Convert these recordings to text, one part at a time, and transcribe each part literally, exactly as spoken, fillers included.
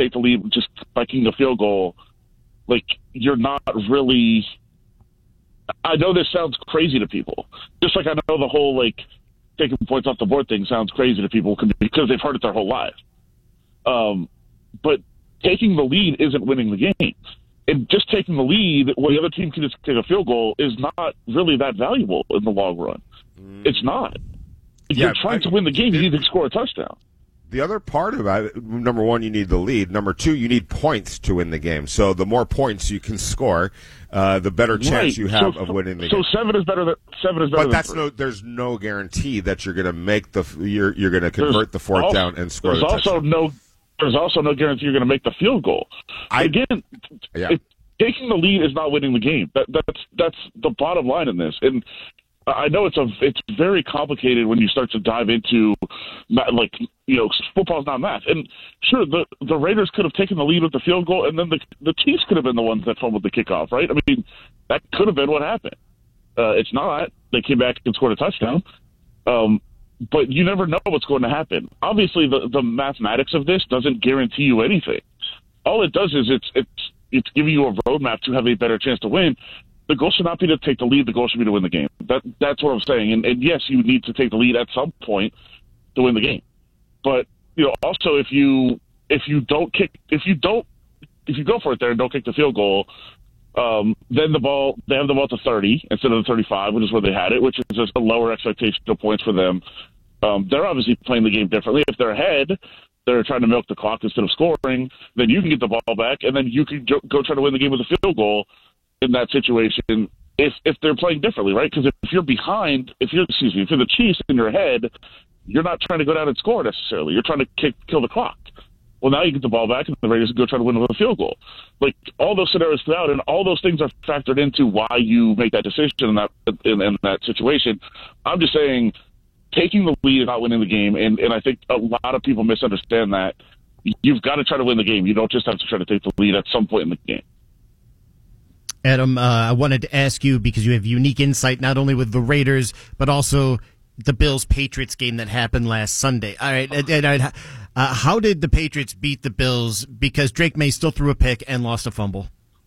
take the lead just by kicking a field goal, like, you're not really – I know this sounds crazy to people. Just like I know the whole, like, taking points off the board thing sounds crazy to people because they've heard it their whole life. Um, but taking the lead isn't winning the game. And just taking the lead where the other team can just take a field goal is not really that valuable in the long run. Mm. It's not. If yeah, you're trying I, to win the game, it, you need to score a touchdown. The other part about it, number one, you need the lead. Number two, you need points to win the game. So the more points you can score, uh, the better chance right. you have so, of winning the so game. So seven is better than seven is better. But that's than no. There's no guarantee that you're going to make the. You're you're going to convert there's the fourth also, down and score there's the also touchdown. no. There's also no guarantee you're going to make the field goal. I, Again, yeah. it, taking the lead is not winning the game. That, that's that's the bottom line in this. And I know it's a it's very complicated when you start to dive into, like, you know, football's not math. And sure, the the Raiders could have taken the lead with the field goal, and then the the Chiefs could have been the ones that fumbled the kickoff, right? I mean, that could have been what happened. Uh, it's not. They came back and scored a touchdown. Um, but you never know what's going to happen. Obviously, the the mathematics of this doesn't guarantee you anything. All it does is it's it's it's giving you a roadmap to have a better chance to win. The goal should not be to take the lead. The goal should be to win the game. That that's what I'm saying. And, and yes, you need to take the lead at some point to win the game. But you know, also if you if you don't kick if you don't if you go for it there and don't kick the field goal, um, then the ball they have the ball to thirty instead of the thirty-five, which is where they had it, which is just a lower expectation of points for them. Um, they're obviously playing the game differently. If they're ahead, they're trying to milk the clock instead of scoring. Then you can get the ball back, and then you can go, go try to win the game with a field goal. In that situation, if if they're playing differently, right? Because if you're behind, if you're excuse me, if you're the Chiefs in your head, you're not trying to go down and score necessarily. You're trying to kick, kill the clock. Well, now you get the ball back, and the Raiders go try to win with a field goal. Like, all those scenarios play out, and all those things are factored into why you make that decision in that in, in that situation. I'm just saying, taking the lead is not winning the game, and, and I think a lot of people misunderstand that. You've got to try to win the game. You don't just have to try to take the lead at some point in the game. Adam, uh, I wanted to ask you, because you have unique insight not only with the Raiders, but also the Bills-Patriots game that happened last Sunday. All right, and, and, uh, how did the Patriots beat the Bills? Because Drake May still threw a pick and lost a fumble.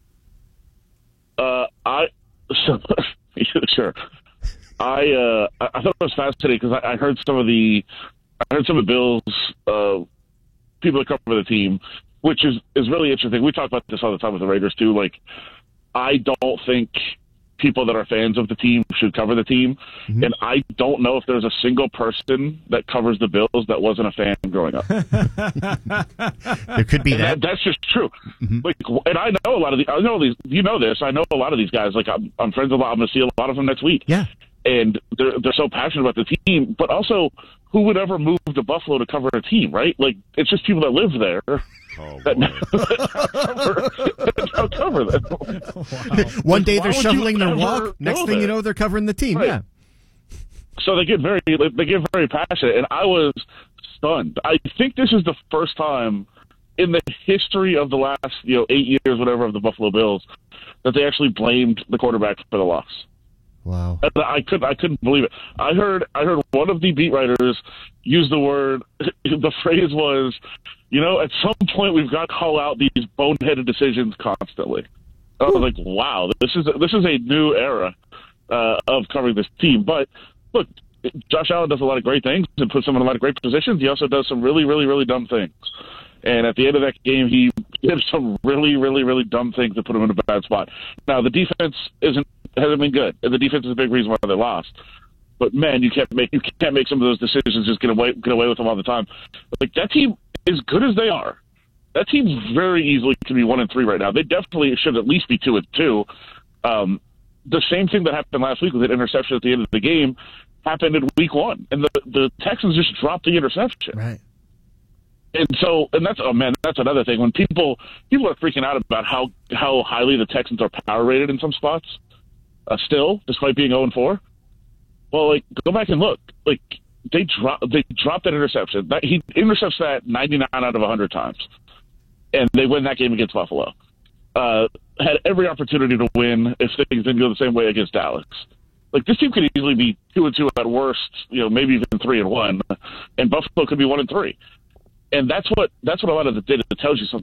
Uh, I so, sure. I uh, I thought it was fascinating because I, I heard some of the I heard some of the Bills uh, people that cover the team, which is is really interesting. We talk about this all the time with the Raiders too. Like, I don't think people that are fans of the team should cover the team. Mm-hmm. And I don't know if there's a single person that covers the Bills that wasn't a fan growing up. There could be that. that. That's just true. Mm-hmm. Like, and I know a lot of the, I know these, you know this, I know a lot of these guys. Like, I'm, I'm friends with a lot, I'm going to see a lot of them next week. Yeah. And they're, they're so passionate about the team, but also who would ever move to Buffalo to cover a team, right? Like, it's just people that live there. Oh, that, that cover, cover them. Wow. One like, day they're shoveling their ever walk. Next thing there? you know, they're covering the team. Right. Yeah. So they get very, they get very passionate, and I was stunned. I think this is the first time in the history of the last, you know, eight years, whatever, of the Buffalo Bills, that they actually blamed the quarterback for the loss. Wow. And I couldn't, I couldn't believe it. I heard, I heard one of the beat writers use the word. The phrase was, you know, at some point we've got to call out these boneheaded decisions constantly. I was like, wow, this is this is a new era uh, of covering this team. But look, Josh Allen does a lot of great things and puts them in a lot of great positions. He also does some really, really, really dumb things. And at the end of that game, he did some really, really, really dumb things that put him in a bad spot. Now, the defense isn't hasn't been good, and the defense is a big reason why they lost. But man, you can't make you can't make some of those decisions just get away get away with them all the time. Like, that team, as good as they are, that team very easily can be one and three right now. They definitely should at least be two and two. Um, the same thing that happened last week with that interception at the end of the game happened in week one, and the the Texans just dropped the interception. Right. And so, and that's, oh man, that's another thing. When people people are freaking out about how how highly the Texans are power rated in some spots, uh, still, despite being zero and four. Well, like, go back and look. Like, they drop they dropped that interception. That, he intercepts that ninety-nine out of one hundred times, and they win that game against Buffalo. Uh, had every opportunity to win if things didn't go the same way against Dallas. Like, this team could easily be two and two at worst, you know, maybe even three and one, and Buffalo could be one and three. And that's what that's what a lot of the data tells you something